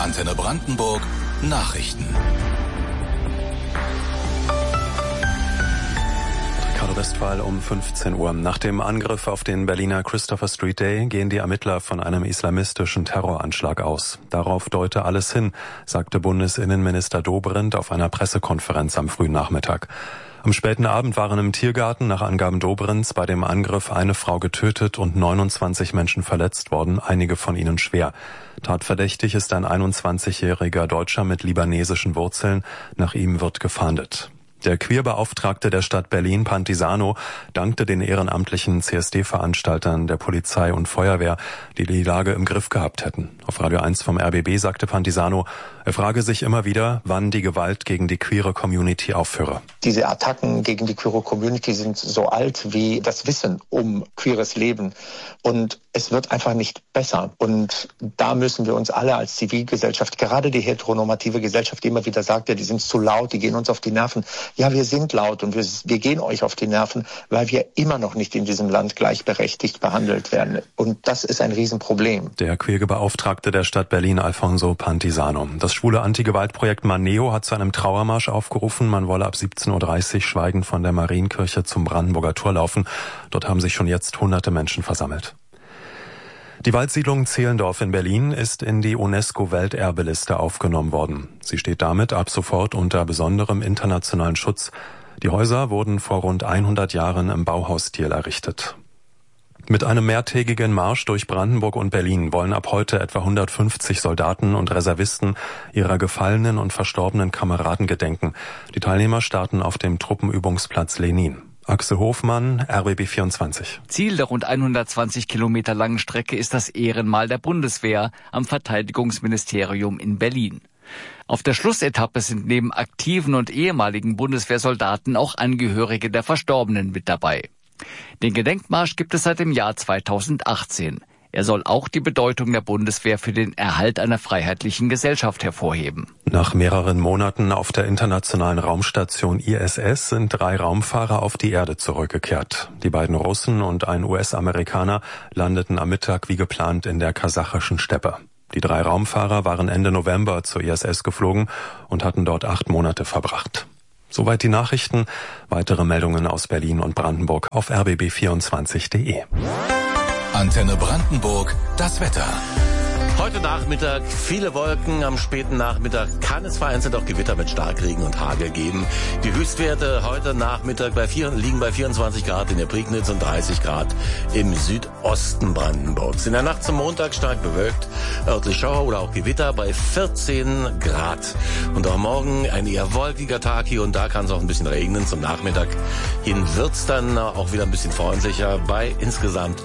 Antenne Brandenburg Nachrichten. Ricardo Westphal um 15 Uhr. Nach dem Angriff auf den Berliner Christopher Street Day gehen die Ermittler von einem islamistischen Terroranschlag aus. Darauf deute alles hin, sagte Bundesinnenminister Dobrindt auf einer Pressekonferenz am frühen Nachmittag. Am späten Abend waren im Tiergarten nach Angaben Dobrindts bei dem Angriff eine Frau getötet und 29 Menschen verletzt worden, einige von ihnen schwer. Tatverdächtig ist ein 21-jähriger Deutscher mit libanesischen Wurzeln. Nach ihm wird gefahndet. Der Queerbeauftragte der Stadt Berlin, Pantisano, dankte den ehrenamtlichen CSD-Veranstaltern der Polizei und Feuerwehr, die die Lage im Griff gehabt hätten. Auf Radio 1 vom RBB sagte Pantisano, er frage sich immer wieder, wann die Gewalt gegen die queere Community aufhöre. Diese Attacken gegen die queere Community sind so alt wie das Wissen um queeres Leben. Und es wird einfach nicht besser. Und da müssen wir uns alle als Zivilgesellschaft, gerade die heteronormative Gesellschaft, die immer wieder sagt, ja, die sind zu laut, die gehen uns auf die Nerven. Ja, wir sind laut und wir gehen euch auf die Nerven, weil wir immer noch nicht in diesem Land gleichberechtigt behandelt werden. Und das ist ein Riesenproblem. Der Queerbeauftragte der Stadt Berlin, Alfonso Pantisano. Das schwule Anti-Gewalt-Projekt Maneo hat zu einem Trauermarsch aufgerufen. Man wolle ab 17.30 Uhr schweigend von der Marienkirche zum Brandenburger Tor laufen. Dort haben sich schon jetzt hunderte Menschen versammelt. Die Waldsiedlung Zehlendorf in Berlin ist in die UNESCO-Welterbeliste aufgenommen worden. Sie steht damit ab sofort unter besonderem internationalen Schutz. Die Häuser wurden vor rund 100 Jahren im Bauhausstil errichtet. Mit einem mehrtägigen Marsch durch Brandenburg und Berlin wollen ab heute etwa 150 Soldaten und Reservisten ihrer gefallenen und verstorbenen Kameraden gedenken. Die Teilnehmer starten auf dem Truppenübungsplatz Lenin. Axel Hofmann, RBB 24. Ziel der rund 120 Kilometer langen Strecke ist das Ehrenmal der Bundeswehr am Verteidigungsministerium in Berlin. Auf der Schlussetappe sind neben aktiven und ehemaligen Bundeswehrsoldaten auch Angehörige der Verstorbenen mit dabei. Den Gedenkmarsch gibt es seit dem Jahr 2018. Er soll auch die Bedeutung der Bundeswehr für den Erhalt einer freiheitlichen Gesellschaft hervorheben. Nach mehreren Monaten auf der internationalen Raumstation ISS sind 3 Raumfahrer auf die Erde zurückgekehrt. Die beiden Russen und ein US-Amerikaner landeten am Mittag wie geplant in der kasachischen Steppe. Die 3 Raumfahrer waren Ende November zur ISS geflogen und hatten dort 8 Monate verbracht. Soweit die Nachrichten. Weitere Meldungen aus Berlin und Brandenburg auf rbb24.de. Antenne Brandenburg, das Wetter. Heute Nachmittag viele Wolken, am späten Nachmittag kann es vereinzelt auch Gewitter mit Starkregen und Hagel geben. Die Höchstwerte heute Nachmittag liegen bei 24 Grad in der Prignitz und 30 Grad im Südosten Brandenburgs. In der Nacht zum Montag stark bewölkt, örtlich Schauer oder auch Gewitter bei 14 Grad. Und auch morgen ein eher wolkiger Tag, hier und da kann es auch ein bisschen regnen. Zum Nachmittag hin wird's dann auch wieder ein bisschen freundlicher bei insgesamt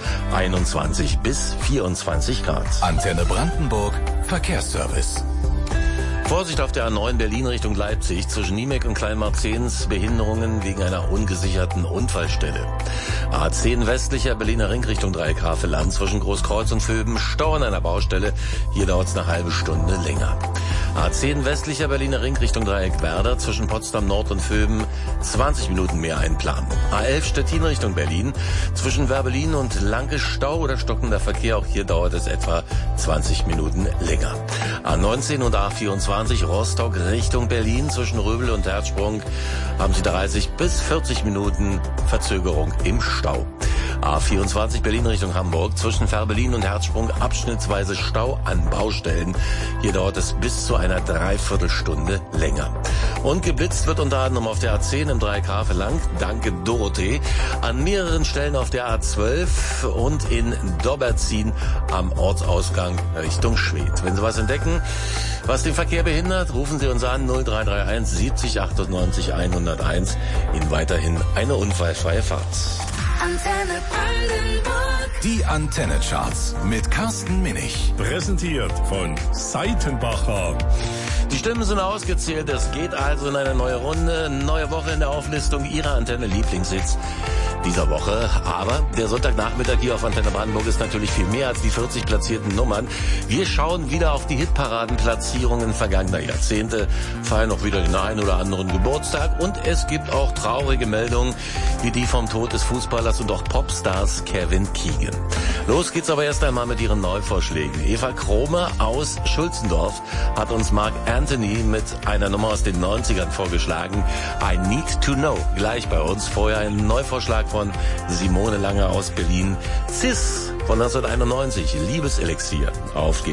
21 bis 24 Grad. Antenne Brandenburg Verkehrsservice. Vorsicht auf der A9 Berlin Richtung Leipzig zwischen Niemek und Kleinmarzens, Behinderungen wegen einer ungesicherten Unfallstelle. A10 westlicher Berliner Ring Richtung Dreieck-Havel-Land zwischen Großkreuz und Vöben, Stau an einer Baustelle, hier dauert es eine halbe Stunde länger. A10 westlicher Berliner Ring Richtung Dreieck-Werder zwischen Potsdam Nord und Vöben, 20 Minuten mehr einplanen. A11 Stettin Richtung Berlin zwischen Werbelin und Lanke, Stau oder stockender Verkehr, auch hier dauert es etwa 20 Minuten länger. A19 und A24 Rostock Richtung Berlin zwischen Röbel und Herzsprung haben Sie 30 bis 40 Minuten Verzögerung im Stau. A24 Berlin Richtung Hamburg zwischen Fährberlin und Herzsprung abschnittsweise Stau an Baustellen. Hier dauert es bis zu einer Dreiviertelstunde länger. Und geblitzt wird unter anderem auf der A10 im Dreieck-Havel-Land, danke Dorothee, an mehreren Stellen auf der A12 und in Dobberzin am Ortsausgang Richtung Schwedt. Wenn Sie was entdecken, was den Verkehr behindert, rufen Sie uns an 0331 70 98 101. Ihnen weiterhin eine unfallfreie Fahrt. Antenne Brandenburg. Die Antenne-Charts mit Carsten Minich. Präsentiert von Seitenbacher. Die Stimmen sind ausgezählt. Es geht also in eine neue Runde, neue Woche in der Auflistung Ihrer Antenne-Lieblingshits. dieser Woche. Aber der Sonntagnachmittag hier auf Antenne Brandenburg ist natürlich viel mehr als die 40 platzierten Nummern. Wir schauen wieder auf die Hitparadenplatzierungen vergangener Jahrzehnte, feiern auch wieder den einen oder anderen Geburtstag und es gibt auch traurige Meldungen wie die vom Tod des Fußballers und auch Popstars Kevin Keegan. Los geht's aber erst einmal mit ihren Neuvorschlägen. Eva Kromer aus Schulzendorf hat uns Mark Anthony mit einer Nummer aus den 90ern vorgeschlagen. I Need to Know. Gleich bei uns. Vorher ein Neuvorschlag von Simone Lange aus Berlin. Cis von 1991. Liebeselixier. Auf geht's.